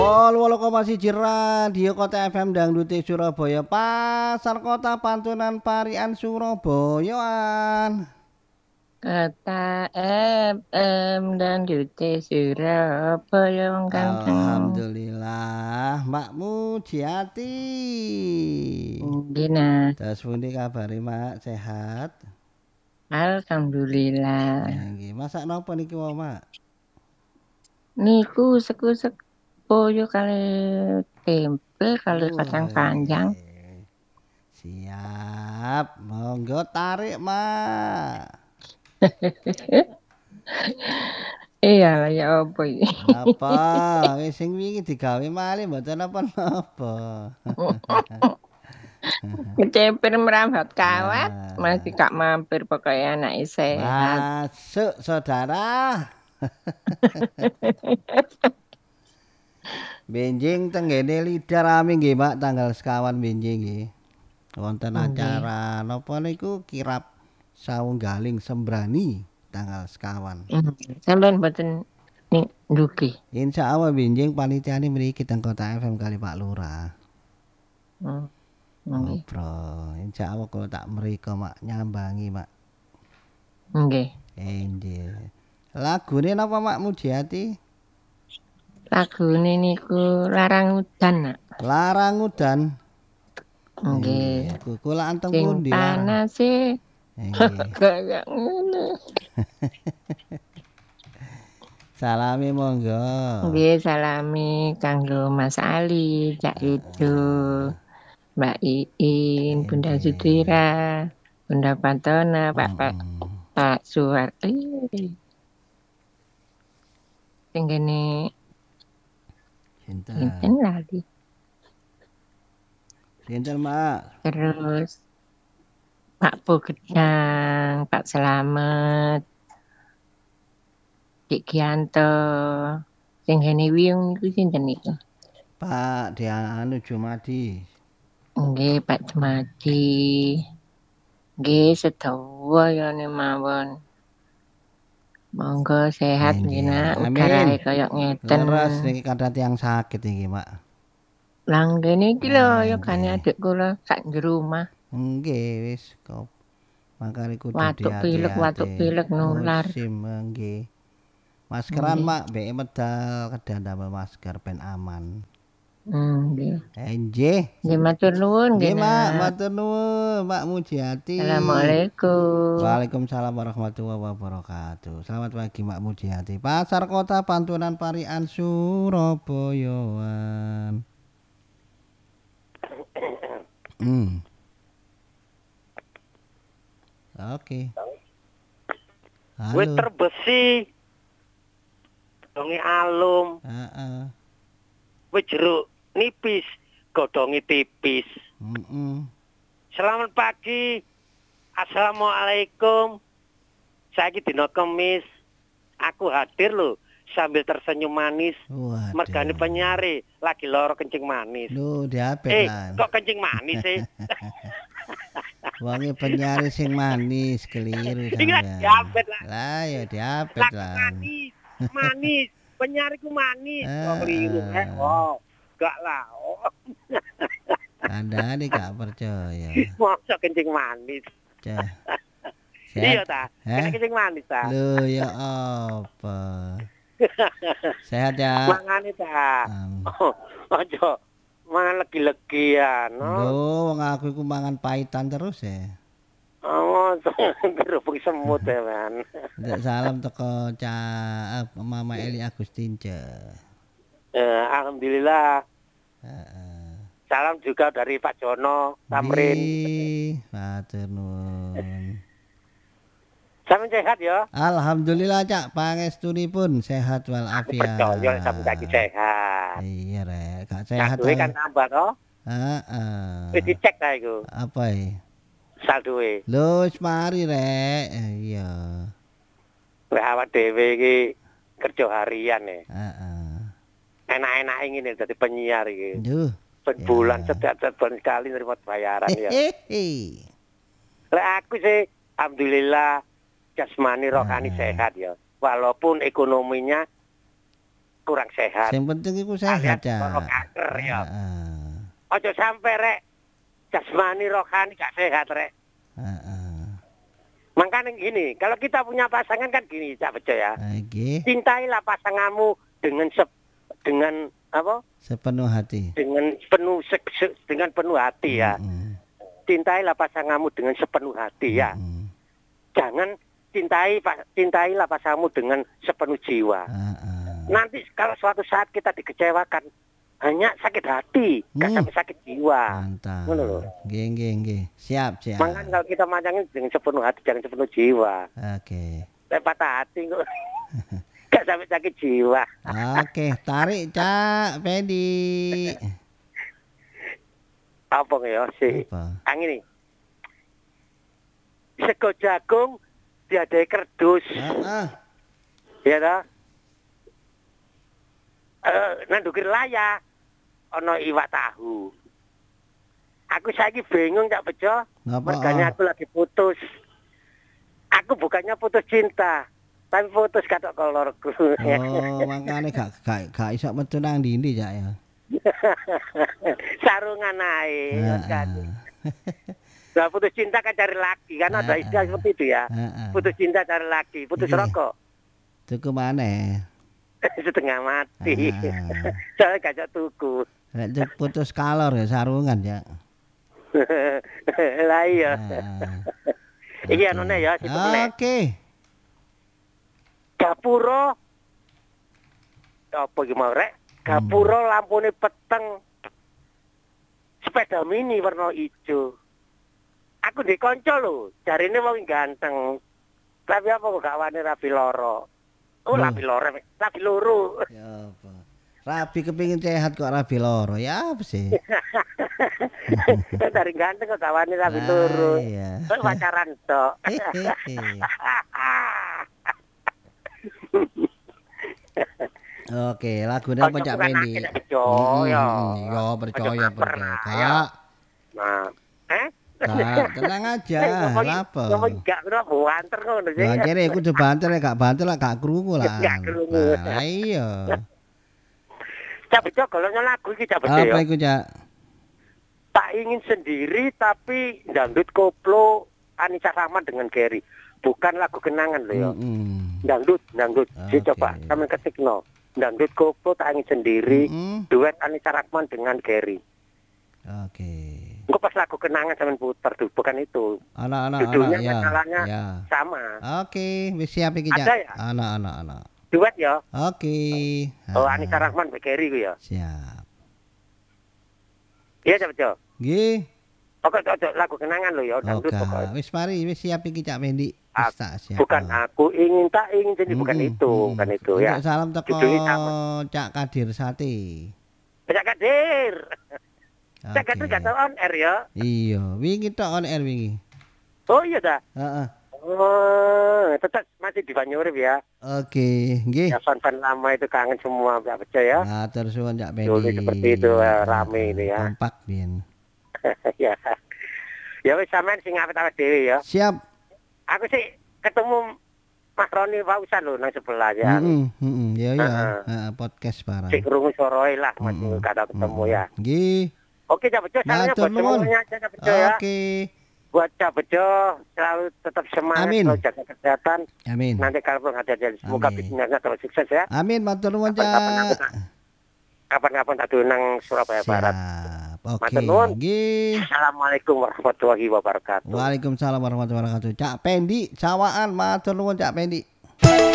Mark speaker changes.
Speaker 1: 8,1 Radio Kota FM Dangdute Surabaya, Pasar Kota Pantunan Parian Surabayaan.
Speaker 2: Kota FM Dangdute Surabaya wong ganteng.
Speaker 1: Alhamdulillah, Mbak Mujiati.
Speaker 2: Dina.
Speaker 1: Terus pundi kabare, Mak? Sehat?
Speaker 2: Alhamdulillah.
Speaker 1: Nggih, masak napa niki, Mak?
Speaker 2: Niku sekusek boyo kali tempe kali kacang panjang.
Speaker 1: Siap, monggo tarik, Mak.
Speaker 2: Iya lah ya apa iki.
Speaker 1: Apa? Wis sing wingi digawe malih mboten napa-napa.
Speaker 2: Kecepir merambat kawat, masih gak mampir pokoknya anak sehat.
Speaker 1: Masuk, saudara. Benjing tenggene Lidah rame nggih, Pak, tanggal sekawan benjing nggih. Wonten acara napa niku kirab saunggaling sembrani tanggal sekawan.
Speaker 2: Sampeyan mboten ndugi.
Speaker 1: Insyaallah benjing panitiane mriki teng Kota FM kali Pak Lurah. Ngobrol. Insyaallah kalau tak mriko, Mak, nyambangi, Mak.
Speaker 2: Nggih.
Speaker 1: Nggih. Lagune napa, Mak Mujiati?
Speaker 2: Lagune niku Larang Udan, Nak.
Speaker 1: Larang Udan.
Speaker 2: Nggih.
Speaker 1: Kula anteng pundi larang?
Speaker 2: Panase. Kayak ngene.
Speaker 1: Salami monggo.
Speaker 2: Nggih, salami kanggo Mas Ali, Cak Edo, Mbak Iin, Bunda Sudira, Bunda Pantona, Pak Suwarti. Sing kene sinten lali.
Speaker 1: Sinten, Mak?
Speaker 2: Terus Pak Gedang, Pak Selamet, Dik Gianto, sing kene wiyung niku sinten niku?
Speaker 1: Pak Dianu Jumadi.
Speaker 2: Nggih, Pak Jumadi. Nggih, sedawa yane mawon. Monggo sehat nggih, Nak. Udarae kaya ngeten.
Speaker 1: Leres niki kathah tiyang sakit iki, Mak.
Speaker 2: Lah ngene iki lho ya gane adik kula sak jero omah.
Speaker 1: Nggih, wis kok. Makane kudu
Speaker 2: watuk pilek nular.
Speaker 1: Musim nggih. Maskeran, Mak, mbek medal kedah ndamel masker ben aman.
Speaker 2: Nggih.
Speaker 1: Nggih.
Speaker 2: Nggih matur nuwun nggih,
Speaker 1: Mak, matur nuwun, Mbak Mujiati.
Speaker 2: Assalamualaikum.
Speaker 1: Waalaikumsalam warahmatullahi wabarakatuh. Selamat pagi, Mbak Mujiati. Pasar Kota Pantunan Parian Surabayaan. Oke.
Speaker 3: Wit terbesi. Godhonge alum.
Speaker 1: Heeh.
Speaker 3: Wit jeruk nipis, godhonge tipis. Selamat pagi. Assalamualaikum. Saiki dina Kamis. Aku hadir lho sambil tersenyum manis. Mergane penyare lagi loro kencing manis.
Speaker 1: Lho, diapet lah.
Speaker 3: Kok kencing manis sih?
Speaker 1: Wonge penyare sing manis keliru
Speaker 3: sampean. Diapet lah.
Speaker 1: Lah ya diapet lah.
Speaker 3: Manis. Penyariku manis. Kok keliru Oh, gak lah.
Speaker 1: Kandhane gak percaya.
Speaker 3: Masa kencing manis. Iya ta? Kencing manis ta?
Speaker 1: Lho ya apa? Sehat ya?
Speaker 3: Mangane ta. Ojo mangan legi-legian.
Speaker 1: Lho, wong aku iku mangan pahitan terus ya.
Speaker 3: Oh, kerupuk semut ya, Man.
Speaker 1: Salam teko Mama Eli Agustince.
Speaker 3: Alhamdulillah. Salam juga dari Pak Jono Tamrin.
Speaker 1: Matur nuwun.
Speaker 3: Sampeyan sehat ya?
Speaker 1: Alhamdulillah, Cak, pangestunipun sehat walafiat.
Speaker 3: Percaya sampeyan saiki sehat.
Speaker 1: Iya, Rek. Gak sehat.
Speaker 3: Saldoe kan tambah to?
Speaker 1: Heeh.
Speaker 3: Wis dicek ta iku.
Speaker 1: Apa e?
Speaker 3: Saldoe.
Speaker 1: Lho, wis mari, Rek. Iya.
Speaker 3: Lek awak dhewe iki kerja harian ya.
Speaker 1: Heeh.
Speaker 3: Enak-enak ngene dadi penyiar iki.
Speaker 1: Duh.
Speaker 3: Bulan setiap bulan sekali nerima bayaran ya. Lek aku sih alhamdulillah jasmani rohani sehat ya. Walaupun ekonominya kurang sehat.
Speaker 1: Sing penting iku sehat, Cak.
Speaker 3: Ono kanker ya. Ojo sampe rek jasmani rohani gak sehat rek. Makanya gini, kalau kita punya pasangan kan gini, Cak Bejo ya. Cintailah pasanganmu dengan apa?
Speaker 1: Sepenuh hati.
Speaker 3: Dengan penuh hati ya. Cintailah pasanganmu dengan sepenuh hati ya. Jangan cintailah pasanganmu dengan sepenuh jiwa. Nanti kalau suatu saat kita dikecewakan, hanya sakit hati, gak sampai sakit jiwa.
Speaker 1: Mantap. Nggih. Siap.
Speaker 3: Makanya kalau kita macangin dengan sepenuh hati, jangan sepenuh jiwa.
Speaker 1: Oke.
Speaker 3: Patah hati kok. Gak sampai sakit jiwa.
Speaker 1: Oke, tarik Cak Pendi.
Speaker 3: Apa ya sih? Angin ini. Sego jagung diadai kerdus. Iya toh? Nandukir laya ono iwak tahu. Aku saiki bingung Cak Bejo. Mergane aku lagi putus. Aku bukannya putus cinta, tapi putus katok kolorku.
Speaker 1: Oh, makane gak iso metu nang ndi Cak ya.
Speaker 3: Sarungan ae kan. Nah, putus cinta kan cari laki, kan ada istilah seperti itu ya. Putus cinta cari laki, putus rokok.
Speaker 1: Tuku maneh.
Speaker 3: Setengah mati. Soalnya gak tuku.
Speaker 1: Lek putus kalor ya sarungan ya.
Speaker 3: Lah iya. Iki anone ya situne.
Speaker 1: Oke.
Speaker 3: Gapura. Apa iki mau rek? Gapura lampune peteng. Sepeda mini warna ijo. Aku ndek kanca lho, jarine wong ganteng. Tapi apa kok gak wani rabi loro? Oh, rabi loro.
Speaker 1: Ya apa? Rabi kepingin sehat kok rabi loro. Ya apa sih?
Speaker 3: Dari ganteng kok gak wani rabi loro.
Speaker 1: Iya.
Speaker 3: Kok pacaran tok.
Speaker 1: Oke, lagune apa Cak Pendi? Ya, percaya. Nah, tenang aja. Apa?
Speaker 3: Gak kena banter ngono sih.
Speaker 1: Bantere aku coba banter gak banter lah gak krungu lah.
Speaker 3: Gak krungu.
Speaker 1: Lah iya.
Speaker 3: Cak Bejo golonnya lagu iki Cak Bejo ya.
Speaker 1: Apa iku Cak?
Speaker 3: Tak ingin sendiri tapi dangdut koplo Anissa Rahman dengan Gary. Bukan lagu kenangan loh ya. Dangdut. Coba sampean ketikno. Dangdut koplo tak ingin sendiri. Duet Anissa Rahman dengan Gary.
Speaker 1: Oke.
Speaker 3: Engko pas lagu kenangan sampean puter tuh, bukan itu.
Speaker 1: Anak-anak
Speaker 3: ya. Masalahnya sama.
Speaker 1: Oke, wis siap iki Cak.
Speaker 3: Ada ya?
Speaker 1: Anak-anak.
Speaker 3: Duet ya.
Speaker 1: Oke.
Speaker 3: Oh, Anissa Rahman mbek Gary ku ya.
Speaker 1: Siap.
Speaker 3: Iya Cak Bejo.
Speaker 1: Nggih.
Speaker 3: Oke, lagu kenangan lo ya, dangdut pokoknya.
Speaker 1: Wis mari, wis siap iki Cak Pendi.
Speaker 3: Bukan aku ingin tak ingin jadi bukan itu ya.
Speaker 1: Salam teko Cak Kadir Sate.
Speaker 3: Cak Kadir. Cak Kadir gak tau on air ya.
Speaker 1: Iya, wingi tok on air wingi.
Speaker 3: Oh iya dah.
Speaker 1: Heeh.
Speaker 3: Oh, tetap masih di Banyurip ya.
Speaker 1: Oke, nggih.
Speaker 3: Ya fan-fan lama itu kangen semua Cak Bejo ya.
Speaker 1: Matur suwun Cak Pendi.
Speaker 3: Dulu seperti itu rame ini ya.
Speaker 1: Kompak biyen.
Speaker 3: Ya. Ya wis sampean sing awet-awet dhewe ya.
Speaker 1: Siap.
Speaker 3: Aku sih ketemu Mas Roni Fausan lho nang sebelah ya.
Speaker 1: Ya. Podcast barang.
Speaker 3: Sik krungu soroe lah masih kata ketemu ya.
Speaker 1: Nggih.
Speaker 3: Oke Cak Bejo, salamnya buat semuanya Cak Bejo ya.
Speaker 1: Oke.
Speaker 3: Buat Cak Bejo selalu tetap semangat, jaga kesehatan.
Speaker 1: Amin.
Speaker 3: Nanti kalau ada semoga bisnisnya terus sukses ya.
Speaker 1: Amin, matur nuwun Cak.
Speaker 3: Kapan-kapan tak nang Surabaya Barat.
Speaker 1: Oke. Nggih.
Speaker 3: Assalamualaikum warahmatullahi wabarakatuh.
Speaker 1: Waalaikumsalam warahmatullahi wabarakatuh. Cak Pendi, Cawaan, matur nuwun Cak Pendi.